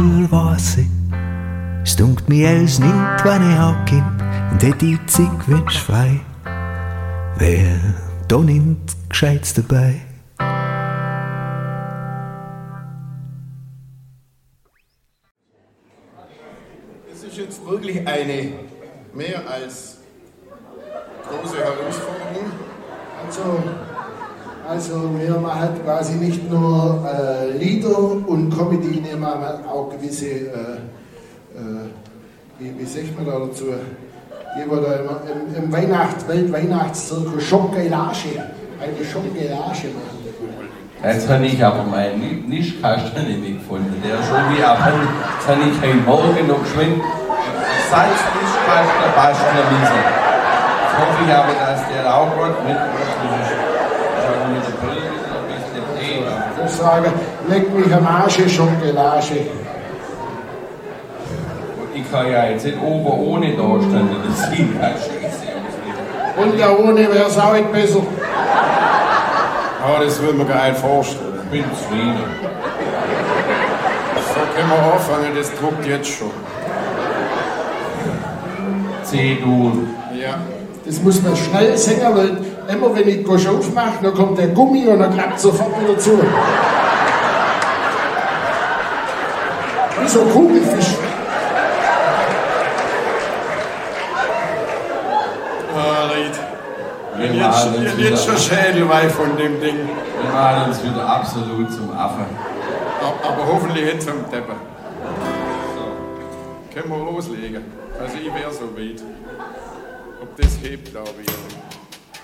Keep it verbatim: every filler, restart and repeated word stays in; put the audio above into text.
Wasser. Es dunkt mir als nicht, wenn ich abgib und hätte die Zeit wünsch frei. Wer da nimmt Gescheites dabei? Es ist jetzt wirklich eine mehr als große Herausforderung. Also, also wir machen quasi nicht nur äh, Lieder und Comedy, wir machen auch gewisse, äh, äh, wie, wie sagt man da dazu, die wir da immer im, im Weihnachts-, Weltweihnachtszirkus Schokolage, eine Schokolage machen. Jetzt habe ich aber meinen Nischkasten nicht gefunden. Der ist schon wie abhanden. Jetzt habe ich heute Morgen noch geschwind Salznischkasten Bastnerwiese. Jetzt hoffe ich aber, dass der auch gut mitmacht. Mit der Brille ein bisschen Tee. Ich sage, leck mich am Arsch, Schokolage. Und ich kann ja jetzt nicht oben ohne da stehen. Das sieht halt scheiße aus. Und da ohne wäre es auch nicht besser. Aber das würde mir gar nicht vorstellen. Ich bin zufrieden. So können wir anfangen, das druckt jetzt schon. C-Dur. Ja. Das muss man schnell singen, weil immer wenn ich Gosch aufmache, dann kommt der Gummi und dann klappt sofort wieder zu. Wie so ein Kugelfisch. Ah, Leid. Wir Jetzt, malen uns jetzt wieder, schon Schädelweih von dem Ding. wir malen uns wieder absolut zum Affen. Aber hoffentlich jetzt am Teppich. So. Können wir loslegen. Also ich wäre so weit. Ob das hebt, glaube ich.